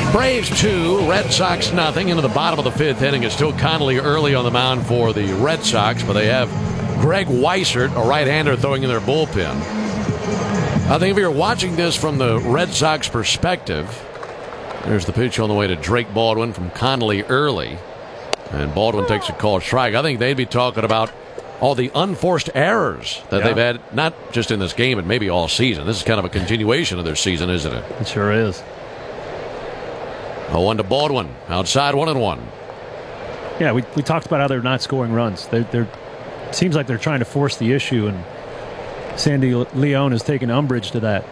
Braves 2, Red Sox nothing. Into the bottom of the fifth inning. It's still Connolly early on the mound for the Red Sox, but they have Greg Weissert, a right-hander, throwing in their bullpen. I think if you're watching this from the Red Sox perspective, there's the pitch on the way to Drake Baldwin from Connolly early. And Baldwin takes a called strike. I think they'd be talking about all the unforced errors that they've had, not just in this game, but maybe all season. This is kind of a continuation of their season, isn't it? It sure is. 0-1 to Baldwin. Outside 1-1. Yeah, we talked about how they're not scoring runs. They're seems like they're trying to force the issue, and Sandy Leon has taken umbrage to that.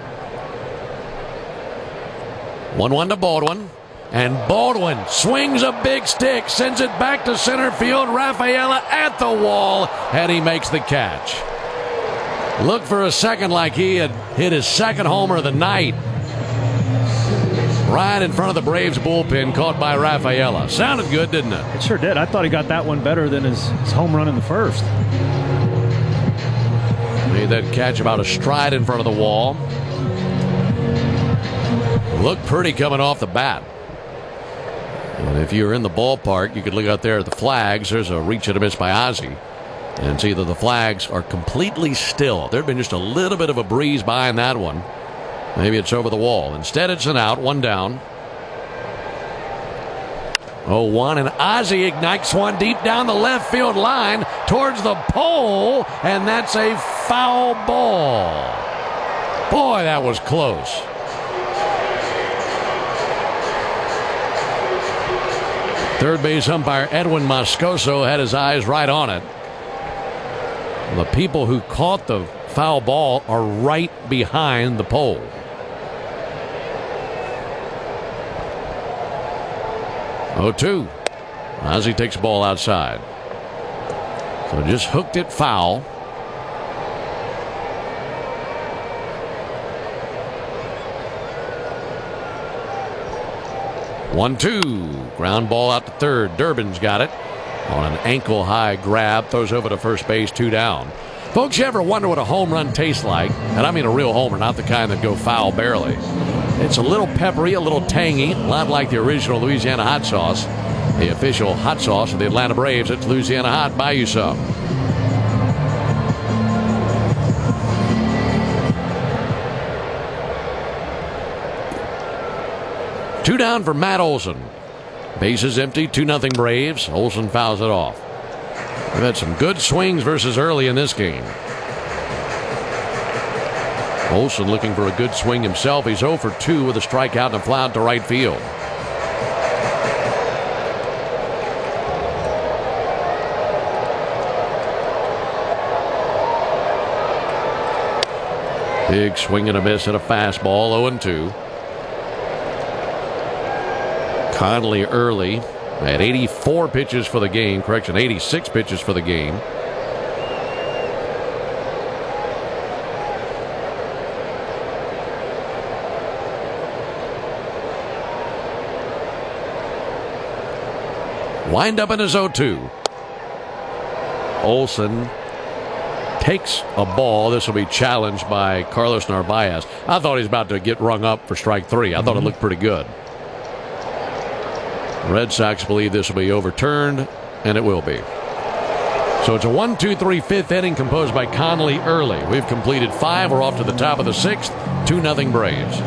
1-1 to Baldwin. And Baldwin swings a big stick, sends it back to center field. Rafaela at the wall, and he makes the catch. Looked for a second like he had hit his second homer of the night. Right in front of the Braves bullpen, caught by Rafaela. Sounded good, didn't it? It sure did. I thought he got that one better than his home run in the first. Made that catch about a stride in front of the wall. Looked pretty coming off the bat. And if you're in the ballpark, you could look out there at the flags. There's a reach and a miss by Ozzie. And see that the flags are completely still. There'd been just a little bit of a breeze behind that one. Maybe it's over the wall. Instead, it's an out, one down. 0-1, and Ozzie ignites one deep down the left field line towards the pole, and that's a foul ball. Boy, that was close. Third base umpire Edwin Moscoso had his eyes right on it. The people who caught the foul ball are right behind the pole. Oh, 2. Ozzie takes the ball outside. So just hooked it foul. One, 2. Ground ball out to third. Durbin's got it on an ankle high grab. Throws over to first base, 2 down. Folks, you ever wonder what a home run tastes like? And I mean a real homer, not the kind that go foul barely. It's a little peppery, a little tangy, a lot like the original Louisiana hot sauce. The official hot sauce of the Atlanta Braves. It's Louisiana Hot. Buy you some. Two down for Matt Olson. Bases empty, 2-0 Braves. Olson fouls it off. We've had some good swings versus early in this game. Olson looking for a good swing himself. He's 0 for 2 with a strikeout and a fly out to right field. Big swing and a miss at a fastball, 0-2. Connolly early at 84 pitches for the game. Correction, 86 pitches for the game. Wind up in his 0-2. Olson takes a ball. This will be challenged by Carlos Narvaez. I thought he was about to get rung up for strike 3. I thought it looked pretty good. Red Sox believe this will be overturned, and it will be. So it's a 1-2-3 fifth inning composed by Connolly early. We've completed 5. We're off to the top of the 6th. 2-0 Braves.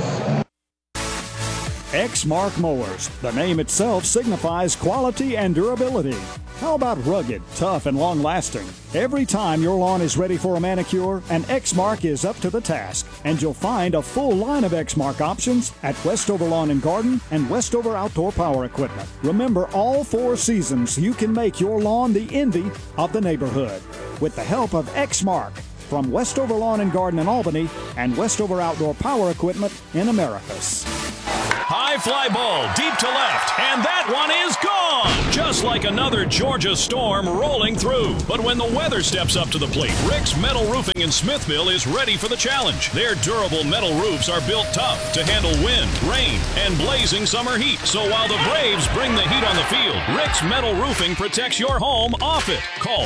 Exmark Mowers. The name itself signifies quality and durability. How about rugged, tough, and long-lasting? Every time your lawn is ready for a manicure, an Exmark is up to the task. And you'll find a full line of Exmark options at Westover Lawn and Garden and Westover Outdoor Power Equipment. Remember, all 4 seasons, you can make your lawn the envy of the neighborhood. With the help of Exmark from Westover Lawn and Garden in Albany and Westover Outdoor Power Equipment in Americus. High fly ball deep to left, and that one is gone! Just like another Georgia storm rolling through. But when the weather steps up to the plate, Rick's Metal Roofing in Smithville is ready for the challenge. Their durable metal roofs are built tough to handle wind, rain, and blazing summer heat. So while the Braves bring the heat on the field, Rick's Metal Roofing protects your home off it. Call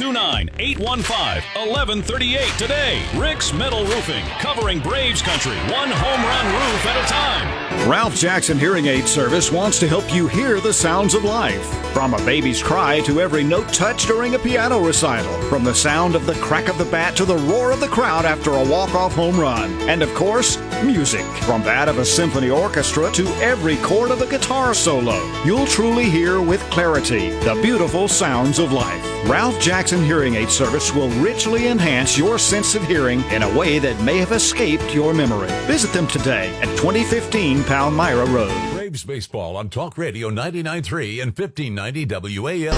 229-815-1138 today. Rick's Metal Roofing, covering Braves country, one home run roof at a time. Ralph Jackson Hearing Aid Service wants to help you hear the sounds of life. From a baby's cry to every note touched during a piano recital. From the sound of the crack of the bat to the roar of the crowd after a walk-off home run. And of course, music. From that of a symphony orchestra to every chord of a guitar solo. You'll truly hear with clarity the beautiful sounds of life. Ralph Jackson Hearing Aid Service will richly enhance your sense of hearing in a way that may have escaped your memory. Visit them today at 2015 Palmyra Road. Braves baseball on Talk Radio 99.3 and 1590 WAL.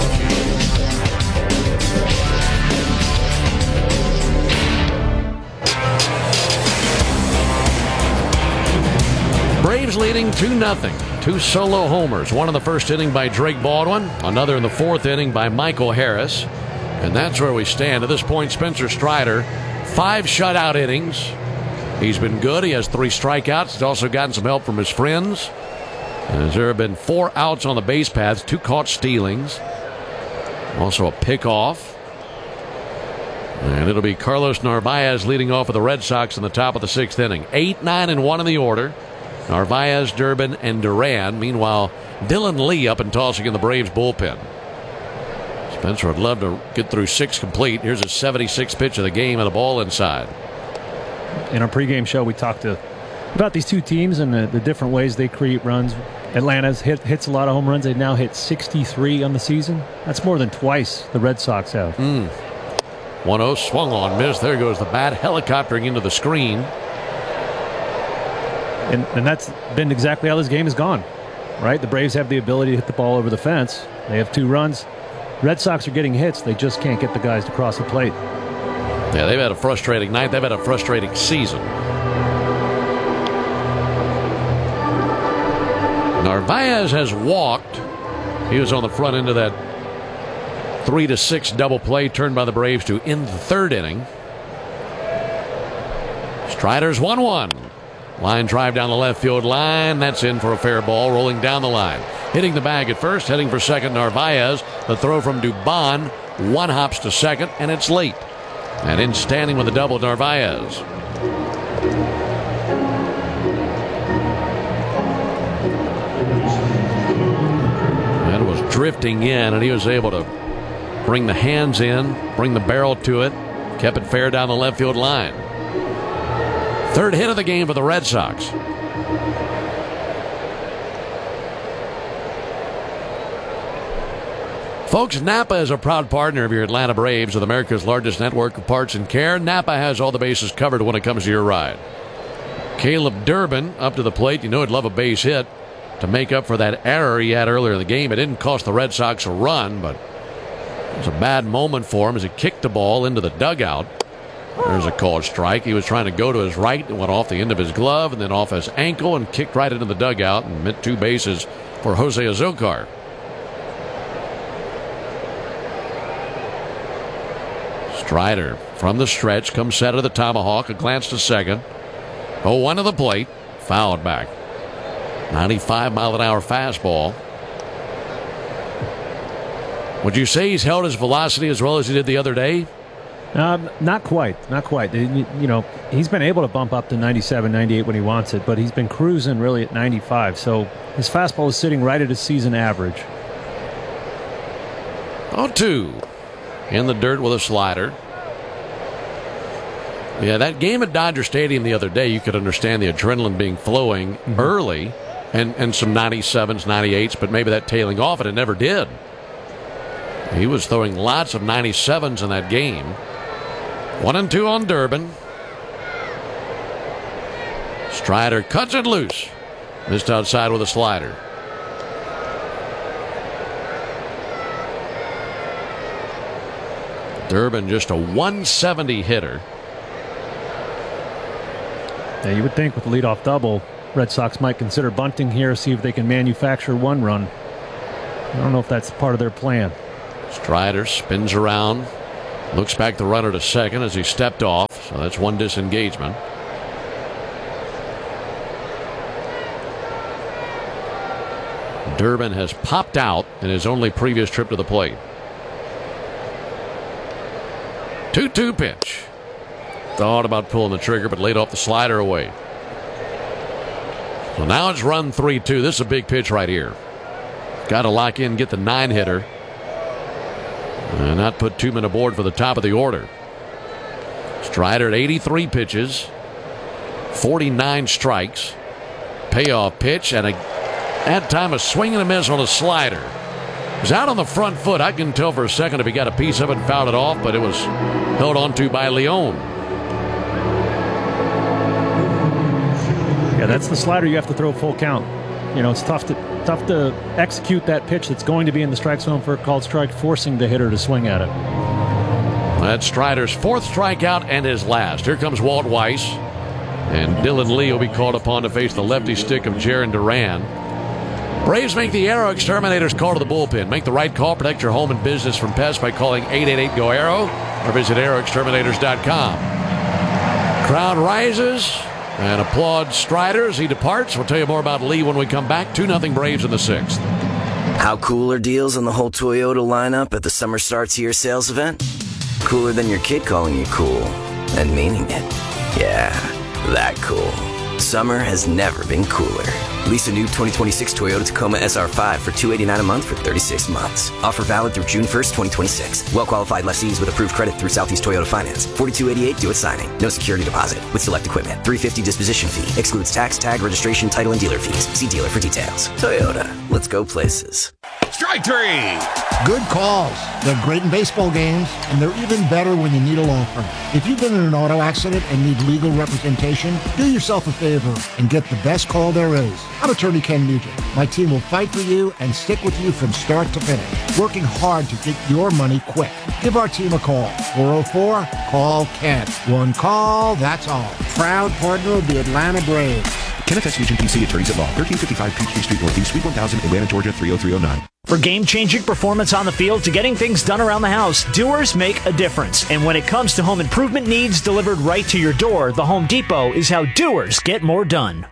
Braves leading 2-0. 2 solo homers. One in the first inning by Drake Baldwin. Another in the fourth inning by Michael Harris. And that's where we stand. At this point, Spencer Strider, 5 shutout innings. He's been good. He has 3 strikeouts. He's also gotten some help from his friends. As there have been 4 outs on the base paths, 2 caught stealings. Also a pickoff. And it'll be Carlos Narvaez leading off for the Red Sox in the top of the 6th inning. 8, 9, and 1 in the order. Narvaez, Durbin, and Duran. Meanwhile, Dylan Lee up and tossing in the Braves bullpen. Spencer would love to get through 6 complete. Here's a 76th pitch of the game and a ball inside. In our pregame show, we talked about these two teams and the different ways they create runs. Atlanta's hits a lot of home runs. They've now hit 63 on the season. That's more than twice the Red Sox have. 1-0 swung on, missed. There goes the bat, helicoptering into the screen. And that's been exactly how this game has gone, right? The Braves have the ability to hit the ball over the fence. They have 2 runs. Red Sox are getting hits. They just can't get the guys to cross the plate. Yeah, they've had a frustrating night. They've had a frustrating season. Narvaez has walked. He was on the front end of that 3-6 double play turned by the Braves to end the 3rd inning. Strider's 1-1. Line drive down the left field line. That's in for a fair ball, rolling down the line. Hitting the bag at first, heading for second, Narvaez. The throw from Dubon. 1 hops to second, and it's late. And in standing with a double, Narvaez. And was drifting in, and he was able to bring the hands in, bring the barrel to it, kept it fair down the left field line. 3rd hit of the game for the Red Sox. Folks, Napa is a proud partner of your Atlanta Braves with America's largest network of parts and care. Napa has all the bases covered when it comes to your ride. Caleb Durbin up to the plate. You know he'd love a base hit to make up for that error he had earlier in the game. It didn't cost the Red Sox a run, but it was a bad moment for him as he kicked the ball into the dugout. There's a called strike. He was trying to go to his right and went off the end of his glove and then off his ankle and kicked right into the dugout and meant 2 bases for Jose Azocar. Strider from the stretch comes set of the tomahawk. A glance to second. 0-1 to the plate. Fouled back. 95-mile-an-hour fastball. Would you say he's held his velocity as well as he did the other day? Not quite. You know, he's been able to bump up to 97, 98 when he wants it, but he's been cruising really at 95. So his fastball is sitting right at his season average. 0-2. In the dirt with a slider. Yeah, that game at Dodger Stadium the other day, you could understand the adrenaline being flowing early and some 97s, 98s, but maybe that tailing off, and it never did. He was throwing lots of 97s in that game. 1-2 on Durbin. Strider cuts it loose. Missed outside with a slider. Durbin just a 170 hitter. Yeah, you would think with the leadoff double, Red Sox might consider bunting here, see if they can manufacture 1 run. I don't know if that's part of their plan. Strider spins around, looks back the runner to second as he stepped off, so that's 1 disengagement. Durbin has popped out in his only previous trip to the plate. 2-2 pitch. Thought about pulling the trigger, but laid off the slider away. So now it's run 3-2. This is a big pitch right here. Got to lock in, get the 9-hitter, and not put 2 men aboard for the top of the order. Strider at 83 pitches, 49 strikes. Payoff pitch, and that time a swing and a miss on a slider. It was out on the front foot. I can tell for a second if he got a piece of it and fouled it off, but it was held onto by Leone. Yeah, that's the slider you have to throw full count. You know, it's tough to execute that pitch that's going to be in the strike zone for a called strike, forcing the hitter to swing at it. That's Strider's 4th strikeout and his last. Here comes Walt Weiss. And Dylan Lee will be called upon to face the lefty stick of Jarren Duran. Braves make the Aero Exterminators call to the bullpen. Make the right call. Protect your home and business from pests by calling 888-GO-AERO or visit aeroexterminators.com. Crowd rises and applauds Strider as he departs. We'll tell you more about Lee when we come back. 2-0 Braves in the 6th. How cool are deals on the whole Toyota lineup at the Summer Starts Here sales event? Cooler than your kid calling you cool and meaning it. Yeah, that cool. Summer has never been cooler. Lease a new 2026 Toyota Tacoma SR5 for $289 a month for 36 months. Offer valid through June 1st, 2026. Well-qualified lessees with approved credit through Southeast Toyota Finance. $42.88 due at signing. No security deposit with select equipment. $350 disposition fee. Excludes tax, tag, registration, title, and dealer fees. See dealer for details. Toyota. Let's go places. Strike 3. Good calls. They're great in baseball games, and they're even better when you need a law firm. If you've been in an auto accident and need legal representation, do yourself a favor and get the best call there is. I'm attorney Ken Nugent. My team will fight for you and stick with you from start to finish, working hard to get your money quick. Give our team a call. 404-CALL-KEN. One call, that's all. Proud partner of the Atlanta Braves. Kenneth S. Nugent, PC, attorneys at law, 1355 Peachtree Street Northeast, Suite 1000, Atlanta, Georgia, 30309. For game-changing performance on the field to getting things done around the house, Doers make a difference. And when it comes to home improvement needs delivered right to your door, the Home Depot is how doers get more done.